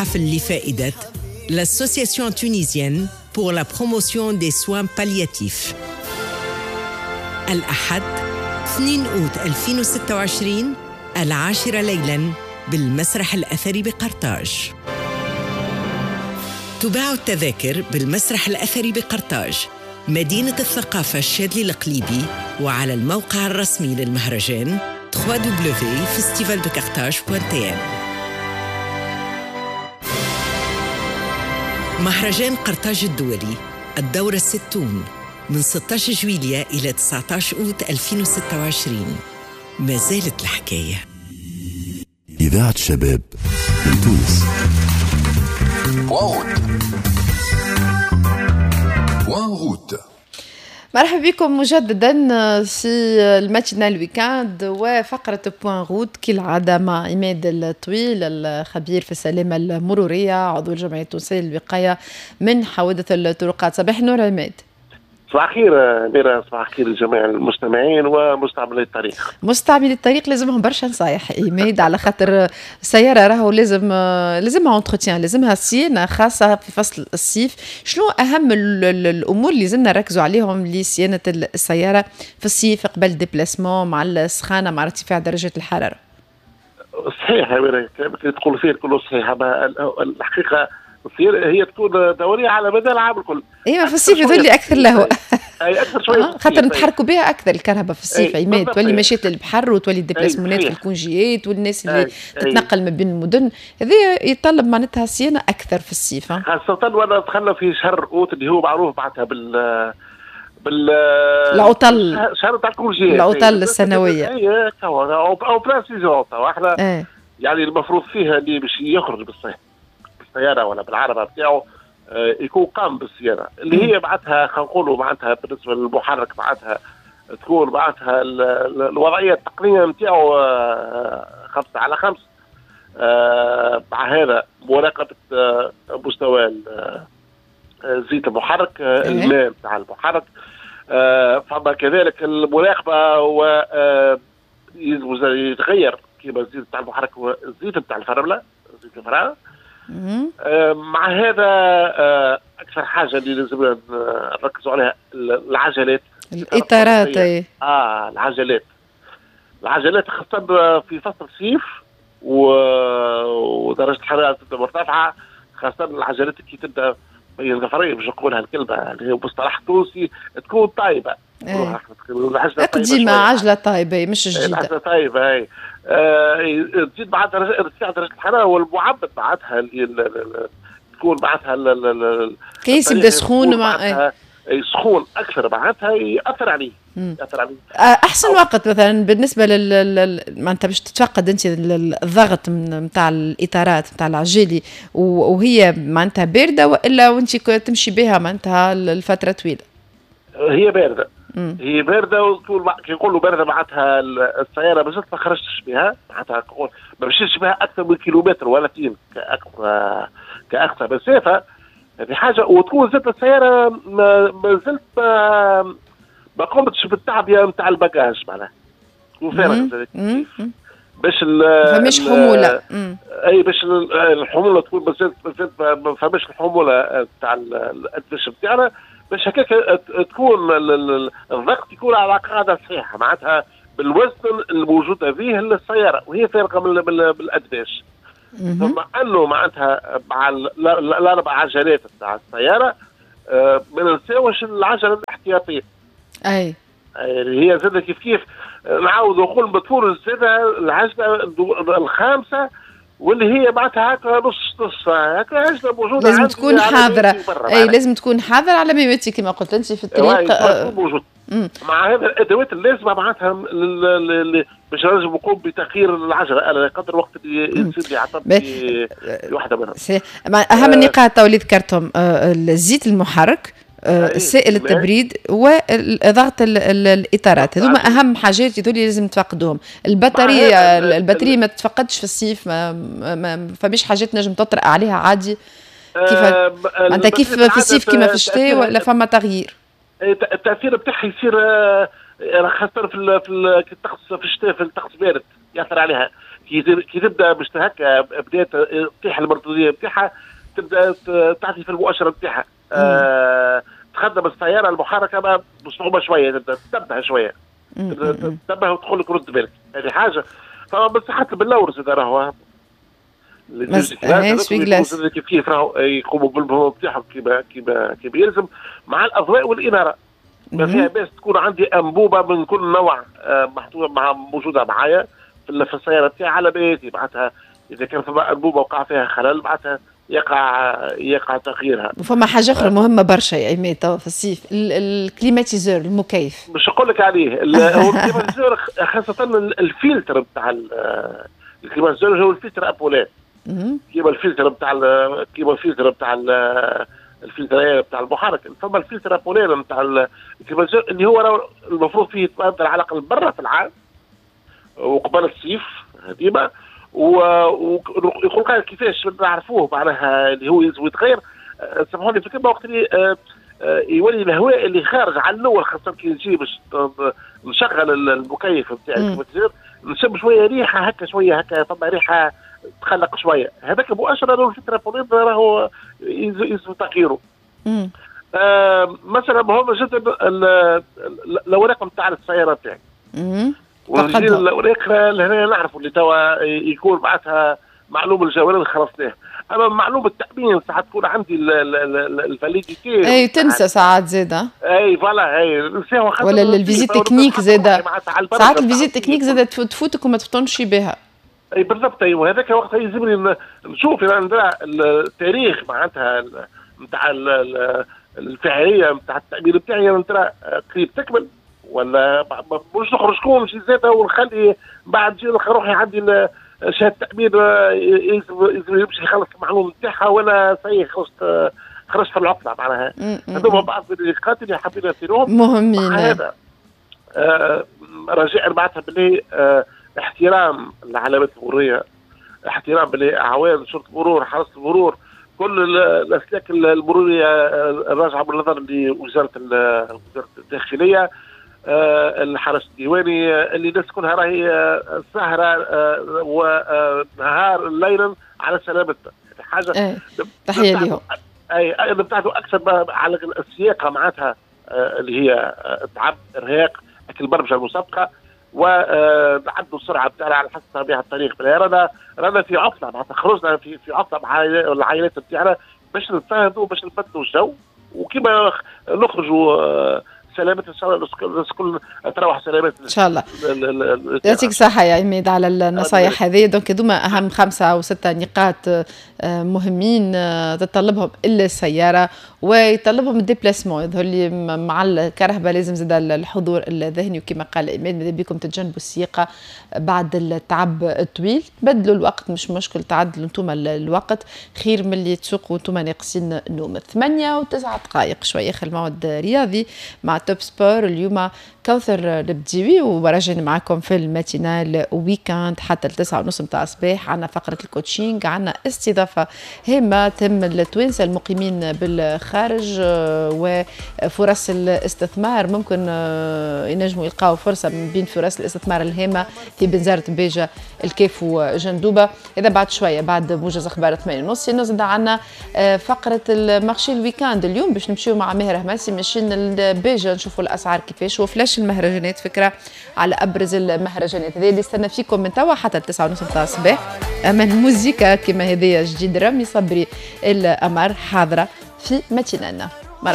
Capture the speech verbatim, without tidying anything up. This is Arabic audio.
حفل لفائدة l'Association tunisienne pour la promotion des soins palliatifs. الأحد اثنين أوت ألفين وستة وعشرين العاشرة ليلاً بالمسرح الأثري بقرطاج. تباع التذاكر بالمسرح الأثري بقرطاج، مدينة الثقافة الشاذلي القليبي، وعلى الموقع الرسمي للمهرجان دبليو دبليو دبليو دوت فيستيفال دو كارتاج دوت تي ام. مهرجان قرطاج الدولي الدورة الستون من ستة عشر جويلية إلى تسعة عشر أوت ألفين وستة وعشرين. ما زالت الحكاية. إذاعة شباب من تونس. مرحبا بكم مجددا في الماتينال ويكاند وفقرة بوان روت كالعادة مع عماد الطويل الخبير في السلامة المرورية عضو الجمعية التونسية للوقاية من حوادث الطرقات. صباح النور عماد. صباح الخير ميرا، صباح الخير لجميع المستمعين ومستعملي الطريق. مستعملي الطريق لازمهم برشا نصايح عماد، على خاطر السيارة راهو لازم لازمها اونتروتيان، لازمها صيانة خاصة في فصل الصيف. شنو أهم الأمور اللي لازمنا نركزوا عليهم لصيانة السيارة في الصيف قبل ديبلاسمون مع السخانة مع ارتفاع درجة الحرارة؟ صحيح يا ميرا، تقول فيه كله صحيح. الحقيقة هي تكون دورية على مدى العام الكل. ايوه في الصيف يظل لي اكثر لهو. اي اكثر شويه آه خاطر نتحركوا بها اكثر الكهرباء في الصيف عماد، تولي مشيت للبحر وتولي الديبلاسمونات في الكونجيات والناس اللي أي. تتنقل أي. ما بين المدن، هذا يتطلب معناتها صيانه اكثر في الصيف. خاصه وانا دخلنا في شهر اوت اللي هو معروف بعدها بال بال العطل، شهر تاع الكونجيات، العطل السنويه. اي او او براسيزون احنا يعني المفروض فيها اللي باش يخرج بالصيف بالسياره ولا بالعربه بتاعه يكون قام بالصيانه اللي هي بعدها خلينا نقولوا معناتها بالنسبه للمحرك بعدها تكون بعدها الوضعيه التقنيه نتاعو خمسة على خمس. مع هذا مراقبه مستوى زيت المحرك، الماء نتاع المحرك، فما كذلك المراقبه و يتغير كيما الزيت نتاع المحرك هو الزيت نتاع الفرمله، زيت الفرامل. آه مع هذا آه اكثر حاجه اللي لازم نركزوا عليها العجلات، الاطارات. اه العجلات العجلات خاصه في فصل الصيف ودرجه الحراره تبدا مرتفعه، خاصه العجلات كي تبدا هي الغفريه باش نقولها الكلمه اللي هي مصطلح تونسي تكون طايبه. ايه. قديمه عجله طايبه مش جديده. عجله طايبه هي آه تزيد بعد ارتفاع درجه الحراره والمعبد بعدها اللي تكون بعدها كيس يبدا سخون مع يسخون اكثر بعدها ياثر عليه ياثر عليه. احسن وقت مثلا بالنسبه لل ما انت باش تتفقد انت الضغط نتاع الاطارات نتاع العجالي وهي معناتها بارده والا وانت تمشي بها معناتها لفتره طويله؟ هي بارده. مم. هي بارده وتقول كي نقولوا بارده معناتها السياره مازالت ما خرجتش بها، معناتها ما مشيتش بها اكثر من كيلومتر ولا اثنين كاقصى كاقصى مسافه، هذه حاجه. وتكون زادت السياره ما زلت ما ما قمتش بالتعبئه نتاع الباجاج معناها تكون فارغه باش فماش حموله. اي باش الحموله تكون مازالت مازالت ما فماش الحموله نتاع الادفش نتاعنا، باش هكاك تكون الضغط يكون على قاعده صحيحه معناتها بالوزن الموجوده فيه للسياره وهي فارغه بالادفاش. ثم انه معناتها مع الاربع عجلات تاع السياره ما ننساوش العجله الاحتياطيه. اي هي زاده كيف كيف نعاود نقول بطول زاده العجله الخامسه واللي هي معناتها هكا نص نص هكا عجله موجوده. لازم تكون حاذره. اي لازم تكون حاذر على ميمتي كما قلت انت في الطريق. آه موجود. مع هذا الادوات اللازمه معناتها باش لازم نقوم بتغيير العجله على قدر وقت اللي يصير لي عطب في واحده منهم. اهم النقاط اللي ذكرتهم الزيت المحرك، سائل التبريد وضغط الاطارات، هذوما اهم حاجات هذول لازم تفقدوهم. البطاريه البطاريه ما تتفقدش في الصيف، ما, ما فماش حاجات نجم تطرق عليها عادي كيف انت كيف في الصيف كيما في الشتاء ولا فما تغيير؟ التاثير بتاعها يصير خاصه في في الطقس في الشتاء في الطقس بارد ياثر عليها. كي تبدا باش هكا بدات تطيح المردوديه نتاعها تبدا تعطي في المؤشر نتاعها أه تخدم السياره المحركه بصعوبه شويه تبدا تنبه شويه تنبه وتقول لك رد بالك هذه حاجه. فبصحة باللورز هذا راهو كيف كيف راهو يقوموا بالمهمه نتاعهم كيما كيما كيما يلزم مع الاضواء والاناره. ما فيها باس تكون عندي انبوبه من كل نوع محطوطه مع موجوده معايا في السياره نتاعي على بيتي معناتها اذا كان فما انبوبه وقع فيها خلل معناتها يقع يقع تغييرها. وفما حاجه اخرى مهمه برشا يا ايمي تو في الصيف الكليماتيزور المكيف باش نقول لك عليه. هو الكليماتيزور خاصه الفلتر نتاع الكليماتيزور هو الفلتر ابولات كيما الفلتر نتاع كيما الفلتر نتاع الفلتر نتاع المحرك. ثم الفلتر ابولات نتاع الكليماتيزور اللي هو المفروض فيه يتبدل على الاقل مره في العام وقبل الصيف ديما ويقول لك كيفاش نعرفوه معناها اللي هو يلزم يتغير. سامحوني في الكلمه وقت اللي يولي الهواء اللي خارج على الاول خاصه كي نجي باش نشغل المكيف نتاع الكليماتيزور نشم شويه ريحه هكا شويه هكا فما ريحه تقلق شويه هذاك مؤشر انه الفلتر ابوليد راهو يلزم تغييره. آه مثلا مهم جدا الاوراق نتاع السياره نتاعي ونجي الاوراق لهنا نعرفوا اللي توا يكون بعدها معلوم الجوال اللي خلصناه. اما معلومه التامين ساعات تكون عندي الفاليديتي اي تنسى ساعات زاده اي فوالا اي نساو ولا الفيزيت تكنيك زاده ساعات الفيزيت تكنيك زاده تفوتك وما تفطنش بها. اي بالضبط. ايوه هذاك وقتها يلزمني نشوف انا التاريخ معناتها نتاع الفعاليه نتاع التامين بتاعي انا ترى قريب تكمل ولا مش نخرج شكون شي زاده ونخلي بعد جي نروح عندي شهاده تامين يلزم يمشي يخلص المعلومه نتاعها ولا صحيح خرجت خرجت في العطله معناها. هذوما بعض النقاط اللي حبينا نثيرهم مهمين. هذا آه رجاء معناتها باللي آه احترام العلامات المروريه احترام باللي اعوان شرطه المرور حرس المرور كل الاسلاك المروريه الراجعه بالنظر لوزاره وزاره الداخليه آه الحرس الديواني اللي الناس كلها راهي سهره آه ونهار ليلا على سلامتنا. حاجه ايه. تحيه لهم. اي بتاعته اكثر على السياقه معناتها آه اللي هي تعب ارهاق اكل برمجه المسابقه وعدوا السرعه بتاعنا على حسب طبيعه الطريق. رانا رانا في عطله معناتها خرجنا في في عطله مع العائلات بتاعنا باش نتفاهموا باش نبدلوا الجو وكيما نخرجوا سلامة ان شاء الله الناس كل تروح سلامة ان شاء الله. يعطيك الصحة يا عميد على النصائح هذه. دونك هذوما اهم خمسة او ستة نقاط مهمين تطلبهم الا السيارة ويطلبهم الديبلاسمون يظهر لي مع الكرهبة لازم زاد الحضور الذهني وكما قال عماد ماذا بكم تتجنبوا السياقة بعد التعب الطويل. بدلوا الوقت مش مشكل تعدلوا انتم الوقت خير من اللي تسوقوا انتم ناقصين النوم. ثمانية وتسعة دقائق شوية خل موعد رياضي مع توب سبور. اليوم كوثر البديوي وراجعين معكم في الماتينال ويكاند حتى التسعة ونص متاع الصباح. عنا فقرة الكوتشينغ عنا استضافة هامة تم التوانسة المقيمين بالخارج وفرص الاستثمار ممكن ينجموا يلقاوا فرصة من بين فرص الاستثمار الهامة في بنزرت بيجة الكيف وجندوبة. إذا بعد شوية بعد موجز أخبار ثمانية ونص نزد عنا فقرة المارشي الويكاند اليوم باش نمشيو مع ماهر هماسي ماشيين البيجة نشوفوا الأسعار كيفاش وفلاش المهرجانات فكرة على أبرز المهرجانات. هذه اللي استنى فيكم من توا حتى التسعة ونص متاع الصباح. أما الموسيقى كما هذه جديد رامي صبري الأمر حاضرة في ماتينانا.